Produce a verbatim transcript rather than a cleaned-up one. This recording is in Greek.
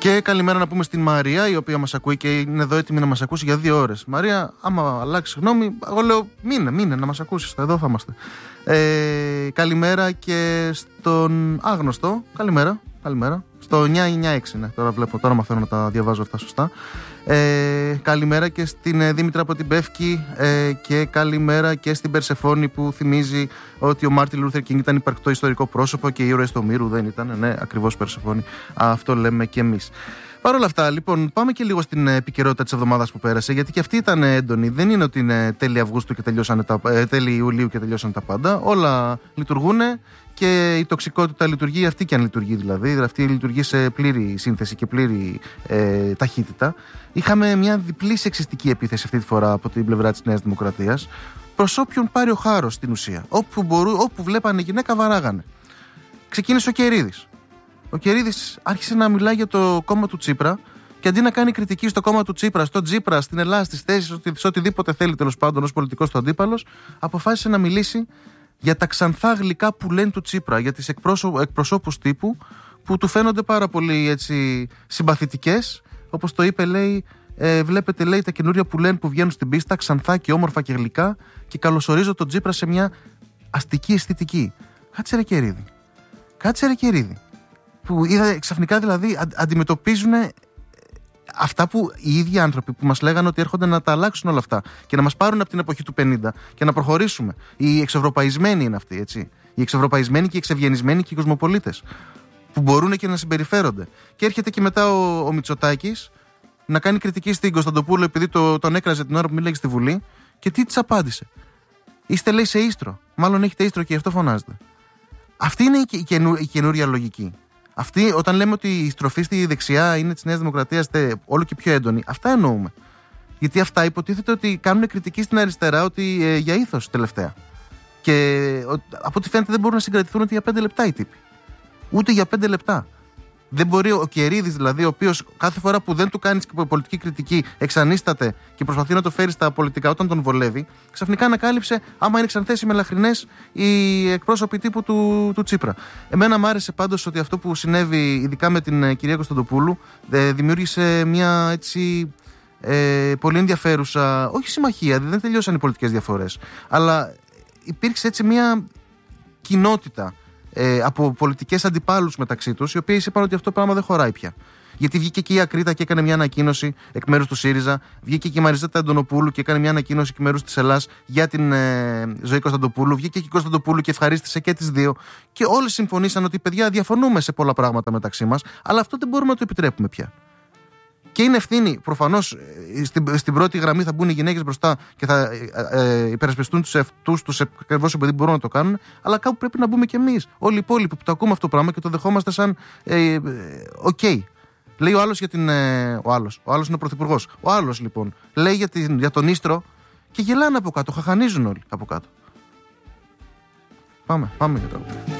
Και καλημέρα να πούμε στην Μαρία, η οποία μας ακούει και είναι εδώ έτοιμη να μας ακούσει για δύο ώρες. Μαρία, άμα αλλάξει γνώμη, εγώ λέω μήνε, μήνε να μας ακούσεις. Εδώ θα είμαστε. Ε, καλημέρα και στον άγνωστο. Καλημέρα, καλημέρα. Στο εννιά εννιά έξι, ναι, τώρα βλέπω, τώρα μαθαίνω να τα διαβάζω αυτά σωστά. Ε, καλημέρα και στην ε, Δήμητρα από την Πεύκη ε, και καλημέρα και στην Περσεφόνη που θυμίζει ότι ο Μάρτιν Λούθερ Κίνγκ ήταν υπαρκτό ιστορικό πρόσωπο και οι ήρωες του Ομήρου δεν ήταν. Ναι, ακριβώς Περσεφόνη. Αυτό λέμε και εμείς. Παρ' όλα αυτά, λοιπόν, πάμε και λίγο στην επικαιρότητα της εβδομάδας που πέρασε, γιατί και αυτή ήταν έντονη. Δεν είναι ότι είναι τέλη Αυγούστου και τελειώσανε τα, ε, τέλη Ιουλίου και τελειώσαν τα πάντα. Όλα λειτουργούν και η τοξικότητα λειτουργεί, αυτή και αν λειτουργεί δηλαδή. Αυτή λειτουργεί σε πλήρη σύνθεση και πλήρη ε, ταχύτητα. Είχαμε μια διπλή σεξιστική επίθεση αυτή τη φορά από την πλευρά της Νέας Δημοκρατίας. Προς όποιον πάρει ο χάρος στην ουσία. Όπου, μπορού, όπου βλέπανε γυναίκα, βαράγανε. Ξεκίνησε ο Κερίδης. Ο Κερίδης άρχισε να μιλάει για το κόμμα του Τσίπρα και αντί να κάνει κριτική στο κόμμα του Τσίπρα, στο Τσίπρα, στην Ελλάδα, στις θέσεις, σε οτιδήποτε θέλει τέλος πάντων ως πολιτικός του αντίπαλος, αποφάσισε να μιλήσει για τα ξανθά γλυκά που λένε του Τσίπρα, για τις εκπροσώπους τύπου που του φαίνονται πάρα πολύ έτσι συμπαθητικές. Όπως το είπε, λέει, ε, βλέπετε, λέει, τα καινούρια που λένε που βγαίνουν στην πίστα, ξανθά και όμορφα και γλυκά, και καλωσορίζω τον Τσίπρα σε μια αστική αισθητική. Κάτσε ρε Κερίδη. Κάτσε ρε Κερίδη. Που είδα ξαφνικά δηλαδή αντιμετωπίζουν αυτά που οι ίδιοι άνθρωποι που μας λέγανε ότι έρχονται να τα αλλάξουν όλα αυτά και να μας πάρουν από την εποχή του πενήντα και να προχωρήσουμε. Οι εξευρωπαϊσμένοι είναι αυτοί, έτσι. Οι εξευρωπαϊσμένοι και οι εξευγενισμένοι και οι κοσμοπολίτες που μπορούν και να συμπεριφέρονται. Και έρχεται και μετά ο, ο Μητσοτάκης να κάνει κριτική στην Κωνσταντοπούλου επειδή το, τον έκραζε την ώρα που μίλαγε στη Βουλή, και τι της απάντησε? Είστε, λέει, σε ίστρο. Μάλλον έχετε ίστρο και γι' αυτό φωνάζετε. Αυτή είναι η, καινού, η καινούρια λογική. Αυτή, όταν λέμε ότι η στροφή στη δεξιά είναι της Νέας Δημοκρατίας όλο και πιο έντονη, αυτά εννοούμε. Γιατί αυτά υποτίθεται ότι κάνουν κριτική στην αριστερά, ότι ε, για ήθος τελευταία. Και ο, από ό,τι φαίνεται δεν μπορούν να συγκρατηθούν ότι για πέντε λεπτά οι τύποι. Ούτε για πέντε λεπτά. Δεν μπορεί ο Κερίδης, δηλαδή, ο οποίος κάθε φορά που δεν του κάνεις πολιτική κριτική εξανίσταται και προσπαθεί να το φέρει στα πολιτικά όταν τον βολεύει, ξαφνικά ανακάλυψε άμα είναι ξανθές ή μελαχρινές οι εκπρόσωποι τύπου του, του Τσίπρα. Εμένα μου άρεσε πάντως ότι αυτό που συνέβη, ειδικά με την κυρία Κωνσταντοπούλου, δημιούργησε μια έτσι ε, πολύ ενδιαφέρουσα, όχι συμμαχία, δεν τελειώσαν οι πολιτικές διαφορές, αλλά υπήρξε έτσι μια κοινότητα Ε, από πολιτικές αντιπάλους μεταξύ τους, οι οποίοι είπαν ότι αυτό το πράγμα δεν χωράει πια. Γιατί βγήκε και η Ακρίτα και έκανε μια ανακοίνωση εκ μέρους του ΣΥΡΙΖΑ, βγήκε και η Μαριζέτα Αντωνοπούλου και έκανε μια ανακοίνωση εκ μέρους της Ελλάς για την ε, Ζωή Κωνσταντοπούλου, βγήκε και η Κωνσταντοπούλου και ευχαρίστησε και τις δύο. Και όλοι συμφωνήσαν ότι, παιδιά, διαφωνούμε σε πολλά πράγματα μεταξύ μας, αλλά αυτό δεν μπορούμε να το επιτρέπουμε πια. Και είναι ευθύνη, προφανώς, στην, στην πρώτη γραμμή θα μπουν οι γυναίκες μπροστά και θα ε, ε, υπερασπιστούν τους εαυτούς τους ακριβώς επειδή μπορούν να το κάνουν, αλλά κάπου πρέπει να μπούμε κι εμείς. Όλοι οι υπόλοιποι που το ακούμε αυτό το πράγμα και το δεχόμαστε σαν οκ. Ε, okay. Λέει ο άλλος για την. Ε, ο άλλος. Ο άλλος είναι ο πρωθυπουργός. Ο άλλος, λοιπόν, λέει για, την, για τον Ίστρο και γελάνε από κάτω. Χαχανίζουν όλοι από κάτω. Πάμε, πάμε για το.